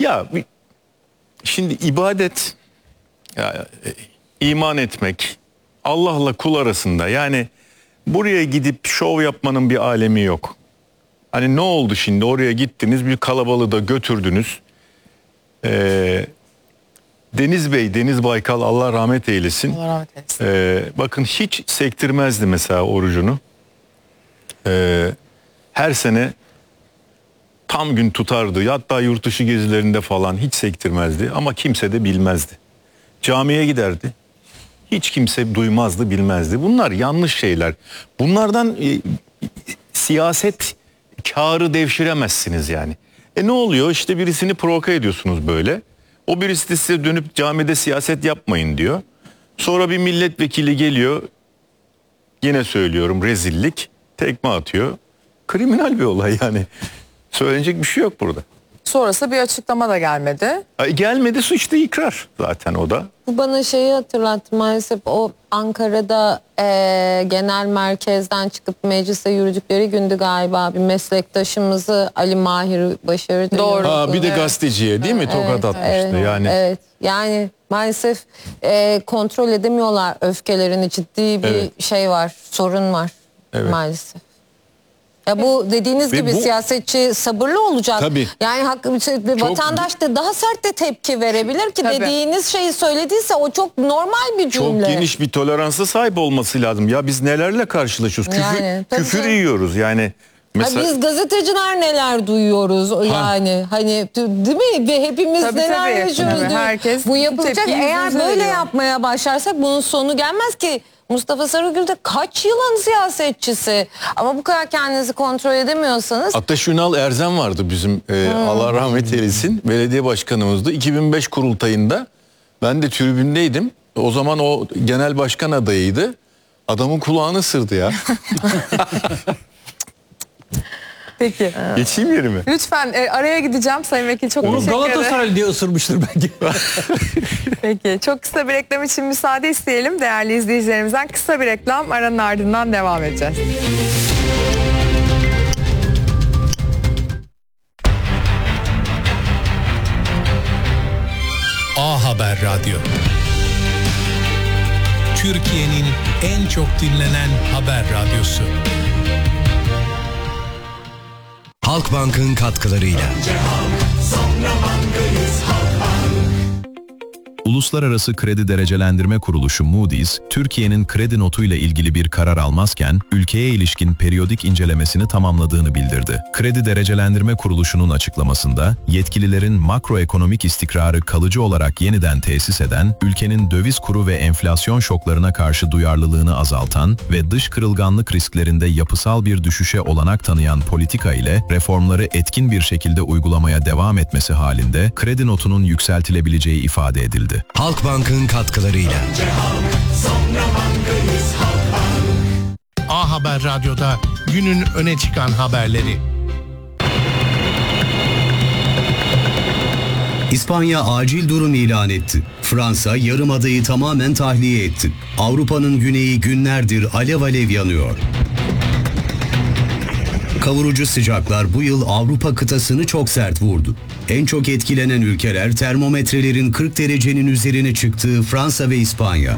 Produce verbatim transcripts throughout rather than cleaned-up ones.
Ya şimdi ibadet, ya, iman etmek Allah'la kul arasında, yani buraya gidip şov yapmanın bir alemi yok. Hani ne oldu şimdi, oraya gittiniz, bir kalabalığı da götürdünüz. Ee, Deniz Bey, Deniz Baykal, Allah rahmet eylesin. Allah rahmet eylesin. Ee, bakın hiç sektirmezdi mesela orucunu. Ee, her sene tam gün tutardı. Hatta yurt dışı gezilerinde falan hiç sektirmezdi ama kimse de bilmezdi. Camiye giderdi. Hiç kimse duymazdı, bilmezdi. Bunlar yanlış şeyler. Bunlardan e, siyaset kârı devşiremezsiniz yani. E ne oluyor? İşte birisini provoke ediyorsunuz böyle. O birisi de size dönüp camide siyaset yapmayın diyor. Sonra bir milletvekili geliyor. Yine söylüyorum, rezillik. Tekme atıyor. Kriminal bir olay yani. Söylenecek bir şey yok burada. Sonrası bir açıklama da gelmedi. Ay, gelmedi, suçta ikrar zaten o da. Bu bana şeyi hatırlattı maalesef, o Ankara'da e, genel merkezden çıkıp meclise yürüdükleri gündü galiba, bir meslektaşımızı Ali Mahir Başarı. Doğru. Ha, bir de gazeteciye değil mi tokat Evet, atmıştı evet, yani. Evet, yani maalesef e, kontrol edemiyorlar öfkelerini, ciddi bir Evet. şey var, sorun var Evet. maalesef. Ya bu dediğiniz Ve gibi bu, siyasetçi sabırlı olacak. Tabii. Yani hak, vatandaş da daha sert de tepki verebilir ki Tabii. dediğiniz şeyi söylediyse o çok normal bir cümle. çok geniş bir toleransa sahip olması lazım. Ya biz nelerle karşılaşıyoruz? Küfür, Yani, tabii küfür canım. yiyoruz yani. Ha, Mesela biz gazeteciler neler duyuyoruz yani, hani değil mi, ve hepimiz Tabii, neler tabii. yaşıyoruz. Tabii, herkes bu yapılacak, tepkiyi eğer yüzümüze böyle veriyor. yapmaya başlarsak bunun sonu gelmez ki. Mustafa Sarıgül de kaç yılın siyasetçisi, ama bu kadar kendinizi kontrol edemiyorsanız. Ateş Ünal Erzem vardı bizim, e, Hmm. Allah rahmet eylesin, belediye başkanımızdı. iki bin beş kurultayında ben de tribündeydim. O zaman o genel başkan adayıydı. Adamın kulağını ısırdı ya. Peki. Geçeyim yerime. Lütfen e, araya gideceğim Sayın Vekil. Çok Onu teşekkür ederim. Galatasaray diye ısırmıştır belki. Peki. Çok kısa bir reklam için müsaade isteyelim. Değerli izleyicilerimizden kısa bir reklam, aranın ardından devam edeceğiz. A Haber Radyo. Türkiye'nin en çok dinlenen haber radyosu. Halkbank'ın katkılarıyla. Uluslararası Kredi Derecelendirme Kuruluşu Moody's, Türkiye'nin kredi notuyla ilgili bir karar almazken, ülkeye ilişkin periyodik incelemesini tamamladığını bildirdi. Kredi Derecelendirme Kuruluşu'nun açıklamasında, yetkililerin makroekonomik istikrarı kalıcı olarak yeniden tesis eden, ülkenin döviz kuru ve enflasyon şoklarına karşı duyarlılığını azaltan ve dış kırılganlık risklerinde yapısal bir düşüşe olanak tanıyan politika ile reformları etkin bir şekilde uygulamaya devam etmesi halinde kredi notunun yükseltilebileceği ifade edildi. Halkbank'ın katkılarıyla. A Haber Radyo'da günün öne çıkan haberleri. İspanya acil durum ilan etti. Fransa yarımadayı tamamen tahliye etti. Avrupa'nın güneyi günlerdir alev alev yanıyor. Kavurucu sıcaklar bu yıl Avrupa kıtasını çok sert vurdu. En çok etkilenen ülkeler termometrelerin kırk derecenin üzerine çıktığı Fransa ve İspanya.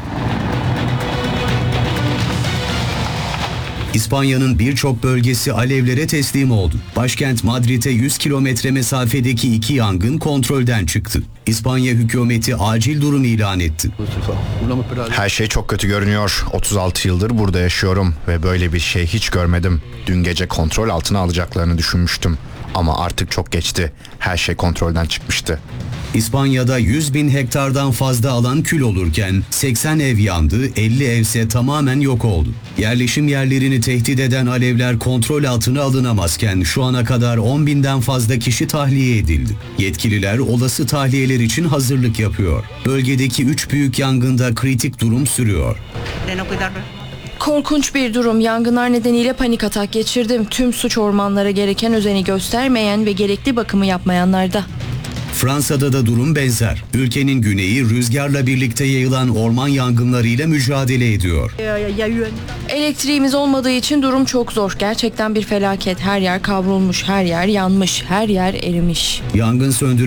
İspanya'nın birçok bölgesi alevlere teslim oldu. Başkent Madrid'e yüz kilometre mesafedeki iki yangın kontrolden çıktı. İspanya hükümeti acil durum ilan etti. Her şey çok kötü görünüyor. otuz altı yıldır burada yaşıyorum ve böyle bir şey hiç görmedim. Dün gece kontrol altına alacaklarını düşünmüştüm. Ama artık çok geçti. Her şey kontrolden çıkmıştı. İspanya'da yüz bin hektardan fazla alan kül olurken seksen ev yandı, elli evse tamamen yok oldu. Yerleşim yerlerini tehdit eden alevler kontrol altına alınamazken şu ana kadar on binden fazla kişi tahliye edildi. Yetkililer olası tahliyeler için hazırlık yapıyor. Bölgedeki üç büyük yangında kritik durum sürüyor. Korkunç bir durum. Yangınlar nedeniyle panik atak geçirdim. Tüm suç ormanlara gereken özeni göstermeyen ve gerekli bakımı yapmayanlarda. Fransa'da da durum benzer. Ülkenin güneyi rüzgarla birlikte yayılan orman yangınlarıyla mücadele ediyor. Elektriğimiz olmadığı için durum çok zor. Gerçekten bir felaket. Her yer kavrulmuş, her yer yanmış, her yer erimiş. Yangın söndürülmesi